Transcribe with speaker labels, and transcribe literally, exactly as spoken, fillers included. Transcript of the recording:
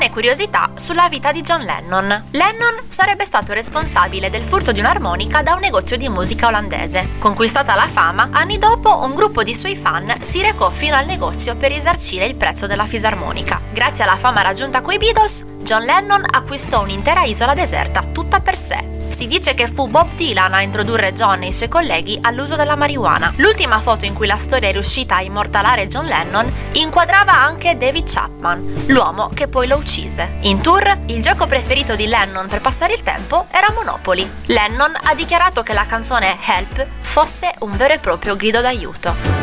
Speaker 1: alcune curiosità sulla vita di John Lennon. Lennon sarebbe stato responsabile del furto di un'armonica da un negozio di musica olandese. Conquistata la fama, anni dopo un gruppo di suoi fan si recò fino al negozio per risarcire il prezzo della fisarmonica. Grazie alla fama raggiunta coi Beatles, John Lennon acquistò un'intera isola deserta tutta per sé. Si dice che fu Bob Dylan a introdurre John e i suoi colleghi all'uso della marijuana. L'ultima foto in cui la storia è riuscita a immortalare John Lennon inquadrava anche David Chapman, l'uomo che poi lo uccise. In tour, il gioco preferito di Lennon per passare il tempo era Monopoly. Lennon ha dichiarato che la canzone Help fosse un vero e proprio grido d'aiuto.